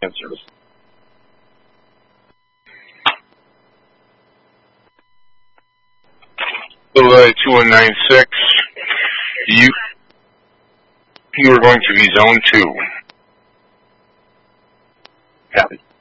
answers. Silhouette 2196, you are going to be zone 2. Copy.